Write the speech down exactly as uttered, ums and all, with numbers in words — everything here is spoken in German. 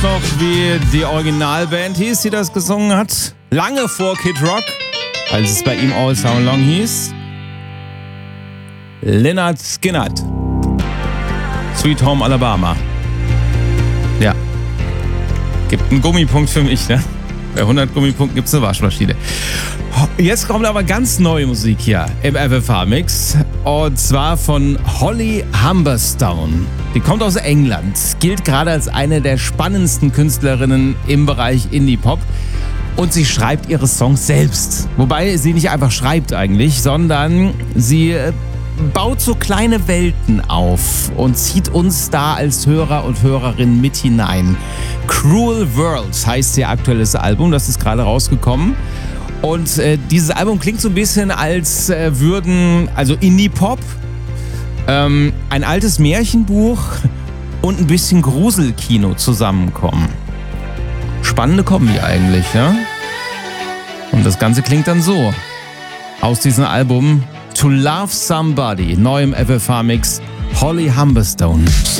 noch, wie die Originalband hieß, die das gesungen hat? Lange vor Kid Rock, als es bei ihm All Summer Long hieß. Lynyrd Skynyrd. Sweet Home Alabama. Ja. Gibt einen Gummipunkt für mich, ne? Bei hundert Gummipunkten gibt es eine Waschmaschine. Jetzt kommt aber ganz neue Musik hier im F F H-Mix. Und zwar von Holly Humberstone. Die kommt aus England. Gilt gerade als eine der spannendsten Künstlerinnen im Bereich Indie-Pop. Und sie schreibt ihre Songs selbst. Wobei sie nicht einfach schreibt eigentlich, sondern sie baut so kleine Welten auf und zieht uns da als Hörer und Hörerin mit hinein. Cruel World heißt ihr aktuelles Album, das ist gerade rausgekommen. Und äh, dieses Album klingt so ein bisschen, als äh, würden, also Indie-Pop, ähm, ein altes Märchenbuch und ein bisschen Gruselkino zusammenkommen. Spannende Kombi eigentlich, ja? Und das Ganze klingt dann so. Aus diesem Album To Love Somebody, neu im F F H-Mix, Holly Humberstone.